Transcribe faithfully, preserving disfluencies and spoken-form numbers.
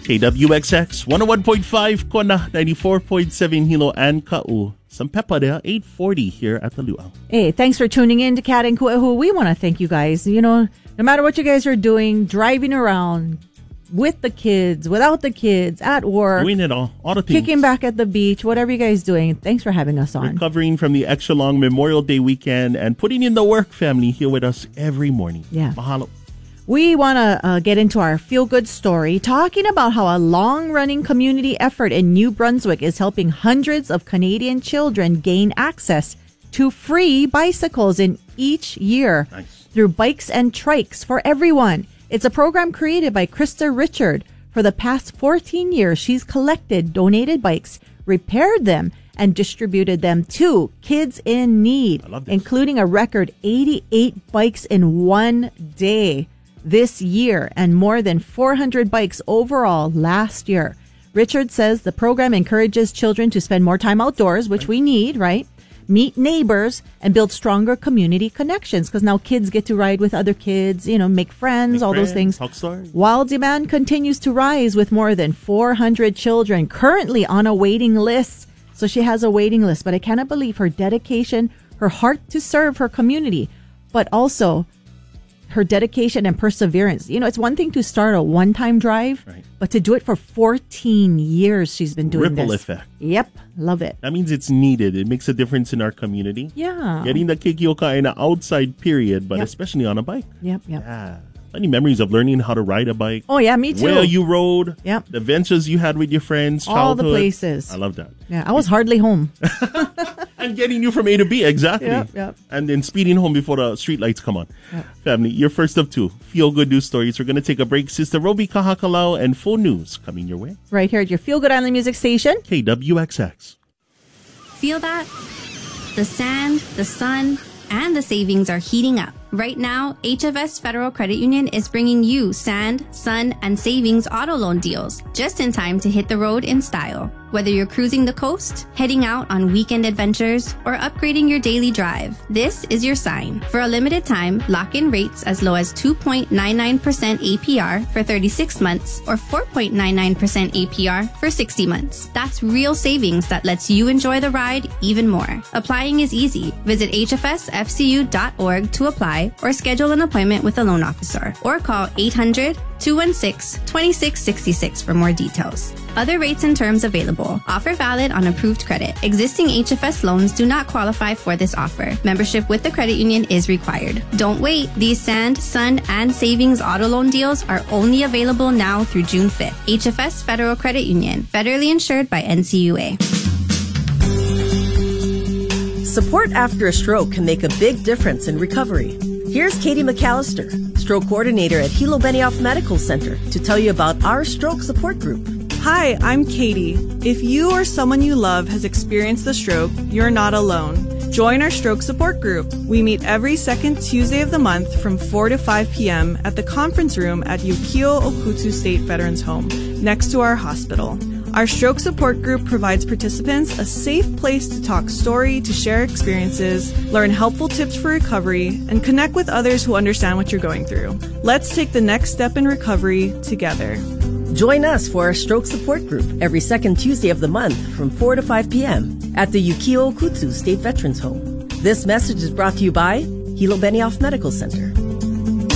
K W X X, one oh one point five, Kona, ninety-four point seven, Hilo and Ka'u. Some pepa there, eight forty here at the Luau. Hey, thanks for tuning in to Cat and Kuehu. We want to thank you guys. You know, no matter what you guys are doing, driving around, with the kids, without the kids, at work. Doing it all, all the things. Kicking back at the beach, whatever you guys doing. Thanks for having us on. Recovering from the extra long Memorial Day weekend and putting in the work, family, here with us every morning. Yeah. Mahalo. We want to uh, get into our feel-good story, talking about how a long-running community effort in New Brunswick is helping hundreds of Canadian children gain access to free bicycles in each year Nice. through Bikes and Trikes for Everyone. It's a program created by Krista Richard. For the past fourteen years, she's collected donated bikes, repaired them, and distributed them to kids in need, I love this. including a record eighty-eight bikes in one day this year and more than four hundred bikes overall last year. Richard says the program encourages children to spend more time outdoors, which we need, right? Meet neighbors and build stronger community connections because now kids get to ride with other kids, you know, make friends, Make all friends, those things. talk stories. While demand continues to rise with more than four hundred children currently on a waiting list. So she has a waiting list, but I cannot believe her dedication, her heart to serve her community, but also her dedication and perseverance. You know, it's one thing to start a one-time drive, Right. but to do it for fourteen years she's been doing Ripple this. effect. Yep, love it. That means it's needed. It makes a difference in our community. Yeah. Getting the kikioka in an outside period, but Yep. especially on a bike. Yep, yep. Yeah. Any memories of learning how to ride a bike? Oh, yeah, me too. Where you rode? Yep. The adventures you had with your friends? All the childhood? places. I love that. Yeah, I was hardly home. And getting you from A to B, exactly. Yep, yep. And then speeding home before the street lights come on. Family, your first of two feel good news stories. We're going to take a break. Sister Roby Kahakalau and full news coming your way. Right here at your Feel Good Island Music Station. K W X X. Feel that? The sand, the sun, and the savings are heating up. Right now, H F S Federal Credit Union is bringing you sand, sun, and savings auto loan deals just in time to hit the road in style. Whether you're cruising the coast, heading out on weekend adventures, or upgrading your daily drive, this is your sign. For a limited time, lock in rates as low as two point nine nine percent A P R for thirty-six months or four point nine nine percent A P R for sixty months. That's real savings that lets you enjoy the ride even more. Applying is easy. Visit H F S F C U dot org to apply or schedule an appointment with a loan officer or call eight hundred, two one six, two six six six for more details. Other rates and terms available. Offer valid on approved credit. Existing H F S loans do not qualify for this offer. Membership with the credit union is required. Don't wait. These sand, sun, and savings auto loan deals are only available now through June fifth. H F S Federal Credit Union, federally insured by N C U A. Support after a stroke can make a big difference in recovery. Here's Katie McAllister, stroke coordinator at Hilo Benioff Medical Center, to tell you about our stroke support group. Hi, I'm Katie. If you or someone you love has experienced a stroke, you're not alone. Join our stroke support group. We meet every second Tuesday of the month from four to five p.m. at the conference room at Yukio Okutsu State Veterans Home, next to our hospital. Our stroke support group provides participants a safe place to talk story, to share experiences, learn helpful tips for recovery, and connect with others who understand what you're going through. Let's take the next step in recovery together. Join us for our stroke support group every second Tuesday of the month from four to five p.m. at the Yukio Okutsu State Veterans Home. This message is brought to you by Hilo Benioff Medical Center.